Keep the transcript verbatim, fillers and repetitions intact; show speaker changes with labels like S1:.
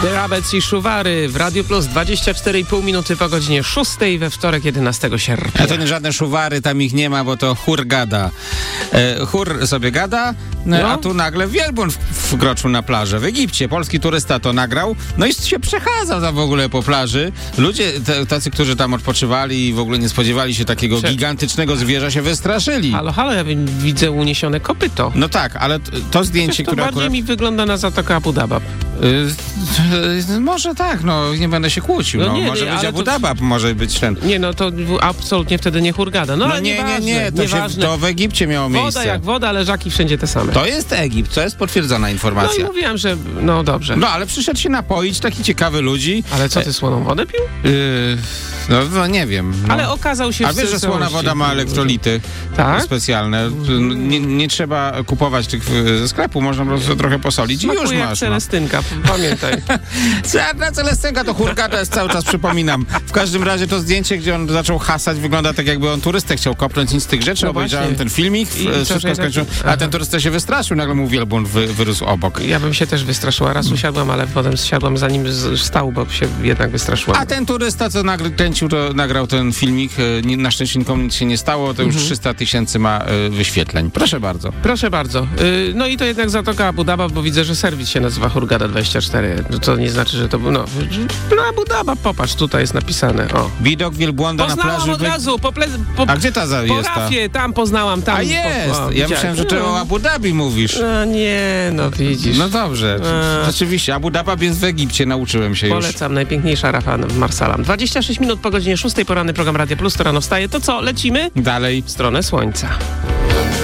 S1: Rabec i Szuwary w Radio Plus, dwadzieścia cztery i pół minuty po godzinie szóstej we wtorek jedenastego sierpnia.
S2: A to nie żadne Szuwary, tam ich nie ma, bo to chór gada. E, chór sobie gada, no. A tu nagle wielbłąd wkroczył na plażę w Egipcie. Polski turysta to nagrał, no i się przechadzał tam w ogóle po plaży. Ludzie, te, tacy, którzy tam odpoczywali i w ogóle nie spodziewali się takiego Prze- gigantycznego zwierza, się wystraszyli.
S1: Halo, halo, ja widzę uniesione kopyto.
S2: No tak, ale t- to zdjęcie,
S1: to
S2: które
S1: bardziej
S2: akurat...
S1: mi wygląda na Zatokę Abu Dabab.
S2: Y, y, może tak, no nie będę się kłócił. No,
S1: No nie,
S2: może
S1: nie,
S2: być
S1: ale
S2: Abu
S1: to-
S2: Dabab, może być ten.
S1: Nie, no to absolutnie wtedy nie Hurgada. No,
S2: No
S1: ale
S2: nie, nie,
S1: nieważne,
S2: nie, to, się,
S1: nieważne.
S2: to w Egipcie miało
S1: Woda
S2: miejsce.
S1: jak woda, leżaki wszędzie te same.
S2: To jest Egipt, to jest potwierdzona
S1: No
S2: informacja.
S1: i mówiłem, że no dobrze.
S2: No ale przyszedł się napoić, taki ciekawy ludzi.
S1: Ale co, ty słoną wodę pił?
S2: Yy, no, no nie wiem. No.
S1: Ale okazał się
S2: A
S1: w
S2: wiesz, że słona woda ma elektrolity
S1: Tak?
S2: specjalne. Nie, nie trzeba kupować tych ze sklepu, można po prostu trochę posolić i
S1: Smakuje
S2: już
S1: jak
S2: masz. No.
S1: Celestynka, pamiętaj.
S2: Czarna Celestynka to Hurgada jest cały czas, przypominam. W każdym razie to zdjęcie, gdzie on zaczął hasać, wygląda tak, jakby on turystę chciał kopnąć, nic z tych rzeczy.
S1: No
S2: Obejrzałem
S1: właśnie.
S2: ten filmik,
S1: I
S2: wszystko
S1: co, że
S2: skończyło,
S1: jednak-
S2: a ten turysta się wystraszył, nagle mu wielbłąd wy, wyrósł obok.
S1: Ja bym się też wystraszyła. Raz usiadłam, ale potem zsiadłam zanim z- stał, bo się jednak wystraszyłam.
S2: A ten turysta, co nagry, kręcił, to nagrał ten filmik, e, nie- na szczęście nikomu nic się nie stało, to już
S1: Mhm.
S2: trzysta tysięcy ma e, wyświetleń. Proszę bardzo.
S1: Proszę bardzo. Yy, no i to jednak Zatoka Abu Dabab, bo widzę, że serwis się nazywa Hurgada dwadzieścia cztery. To nie znaczy, że to był, no, no Abu Dabab, popatrz, tutaj jest napisane, o.
S2: Widok wielbłąda na
S1: Poznałam
S2: plaży.
S1: od
S2: wy-
S1: razu, po, ple, po,
S2: A gdzie ta za
S1: po
S2: jest ta?
S1: rafie, tam poznałam, tam.
S2: A jest!
S1: Po, o,
S2: Ja
S1: widziałeś?
S2: myślałem, że ty o Abu Dhabi mówisz.
S1: No nie, no widzisz.
S2: No dobrze,
S1: A.
S2: rzeczywiście. Abu Dabab jest w Egipcie, nauczyłem się już.
S1: Polecam, najpiękniejsza rafa w Marsalam. dwadzieścia sześć minut po godzinie szóstej, poranny program Radio Plus, to rano wstaje. To co, lecimy?
S2: Dalej.
S1: W stronę słońca.